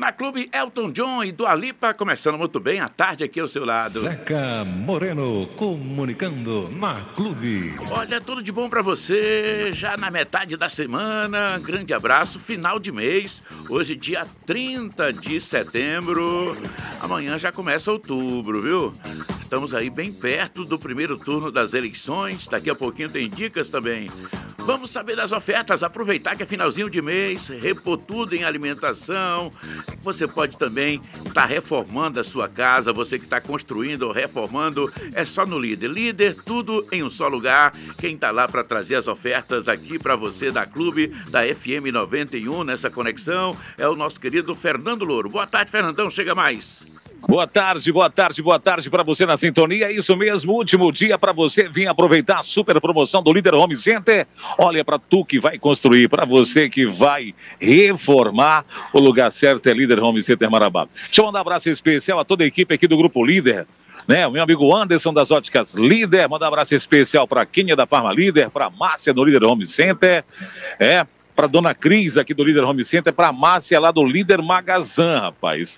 na Clube Elton John e Dua Lipa, começando muito bem a tarde aqui ao seu lado. Zeca Moreno comunicando na Clube. Olha, tudo de bom pra você, já na metade da semana, grande abraço, final de mês, hoje dia 30 de setembro, amanhã já começa outubro, viu? Estamos aí bem perto do primeiro turno das eleições, daqui a pouquinho tem dicas também. Vamos saber das ofertas, aproveitar que é finalzinho de mês, repor tudo em alimentação. Você pode também estar reformando a sua casa, você que está construindo ou reformando, é só no Líder. Líder, tudo em um só lugar. Quem está lá para trazer as ofertas aqui para você da Clube, da FM 91, nessa conexão, é o nosso querido Fernando Louro. Boa tarde, Fernandão, chega mais. Boa tarde para você na sintonia, isso mesmo, último dia para você vir aproveitar a super promoção do Líder Home Center. Olha, para tu que vai construir, para você que vai reformar, o lugar certo é Líder Home Center Marabá. Deixa eu mandar um abraço especial a toda a equipe aqui do Grupo Líder, né? O meu amigo Anderson das Óticas Líder, mandar um abraço especial para a Quinha da Farma Líder, para a Márcia do Líder Home Center, para dona Cris aqui do Líder Home Center, para a Márcia lá do Líder Magazan, rapaz.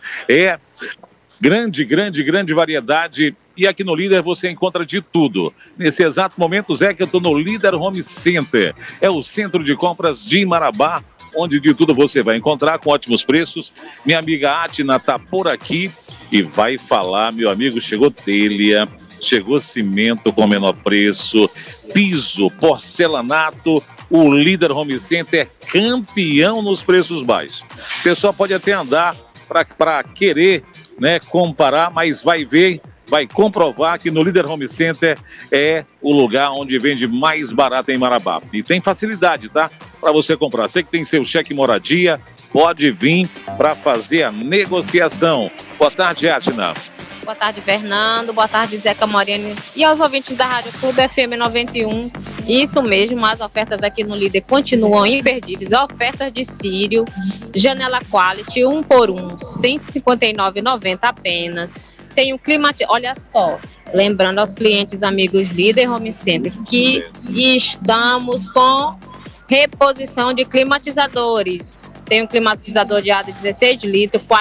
Grande variedade, e aqui no Líder você encontra de tudo. Nesse exato momento, Zé, que eu estou no Líder Home Center, é o centro de compras de Marabá, onde de tudo você vai encontrar com ótimos preços. Minha amiga Atina está por aqui e vai falar, meu amigo, chegou telha, chegou cimento com menor preço, piso, porcelanato. O Líder Home Center é campeão nos preços baixos. O pessoal pode até andar para querer, né, comparar, mas vai ver, vai comprovar que no Líder Home Center é o lugar onde vende mais barato em Marabá. E tem facilidade, tá? Para você comprar. Você que tem seu cheque moradia, pode vir para fazer a negociação. Boa tarde, Atina. Boa tarde, Fernando. Boa tarde, Zeca Moreno. E aos ouvintes da Rádio Clube FM 91. Isso mesmo, as ofertas aqui no Líder continuam imperdíveis. Ofertas de Sírio, janela Quality, 1 por 1, R$ 159,90 apenas. Tem um olha só, lembrando aos clientes amigos Líder Home Center que estamos com reposição de climatizadores. Tem um climatizador de ar de 16 litros, R$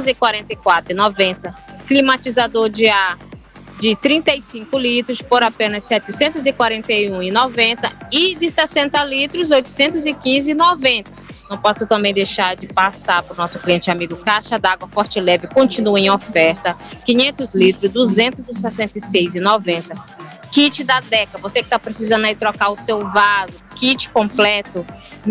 444,90. Climatizador de ar de 35 litros por apenas R$ 741,90 e de 60 litros, R$ 815,90. Não posso também deixar de passar para o nosso cliente amigo Caixa d'Água Forte Leve, continua em oferta, 500 litros, R$ 266,90. Kit da Deca, você que está precisando aí trocar o seu vaso, kit completo, R$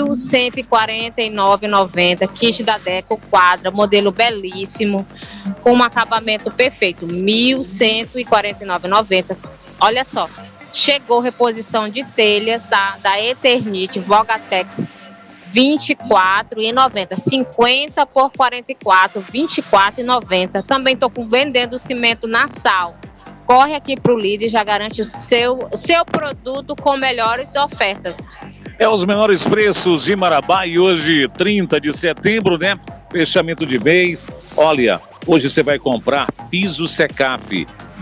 1.149,90. Kit da Deca, o quadra, modelo belíssimo, com um acabamento perfeito, R$ 1.149,90. Olha só, chegou reposição de telhas da Eternit Vogatex, R$ 24,90. 50 por 44, R$ 24,90. Também estou vendendo cimento na Sal. Corre aqui para o Líder e já garante o seu produto com melhores ofertas. É os menores preços de Marabá e hoje, 30 de setembro, né? Fechamento de mês. Olha, hoje você vai comprar piso Secaf, R$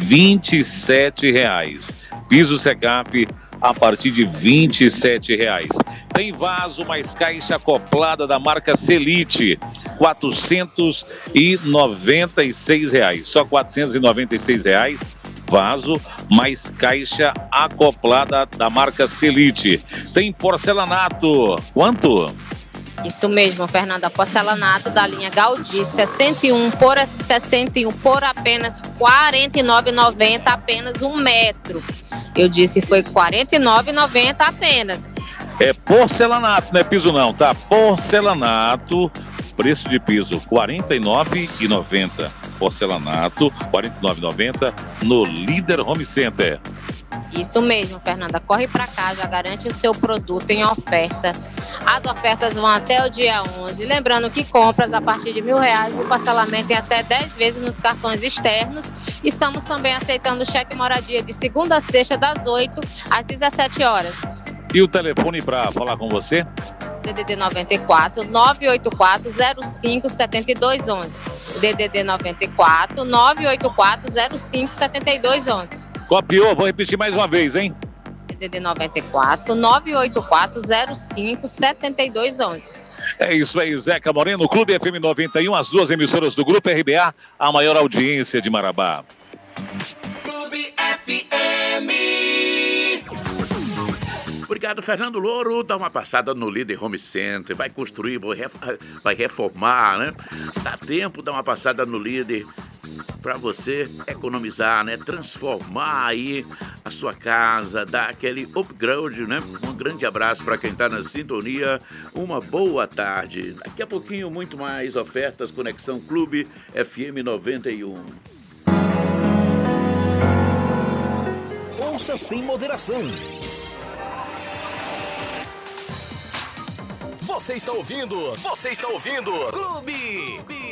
27,00. Piso Secaf a partir de R$ 27,00. Tem vaso mais caixa acoplada da marca Celite, R$ 496,00. Só R$ 496,00. Vaso mais caixa acoplada da marca Celite. Tem porcelanato. Quanto? Isso mesmo, Fernanda. Porcelanato da linha Gaudí, 61 por apenas R$ 49,90, apenas 1 metro. Eu disse foi R$ 49,90 apenas. É porcelanato, não é piso não, tá? Porcelanato, preço de piso R$ 49,90. Porcelanato, R$ 49,90 no Líder Home Center. Isso mesmo, Fernanda. Corre para cá, já garante o seu produto em oferta. As ofertas vão até o dia 11. Lembrando que compras a partir de R$1.000, o parcelamento é até 10 vezes nos cartões externos. Estamos também aceitando cheque moradia de segunda a sexta, das 8 às 17 horas. E o telefone para falar com você? DDD 94 984 05 7211. DDD 94 984 05 7211. Copiou, vou repetir mais uma vez, hein? DDD 94 984 05 7211. É isso aí, Zeca Moreno, Clube FM 91, as duas emissoras do Grupo RBA, a maior audiência de Marabá. Clube FM. Obrigado, Fernando Louro. Dá uma passada no Líder Home Center. Vai construir, vai reformar, né? Dá tempo, dá uma passada no Líder para você economizar, né? Transformar aí a sua casa, dar aquele upgrade, né? Um grande abraço para quem está na sintonia. Uma boa tarde. Daqui a pouquinho, muito mais ofertas. Conexão Clube FM 91. Ouça sem moderação. Você está ouvindo Clube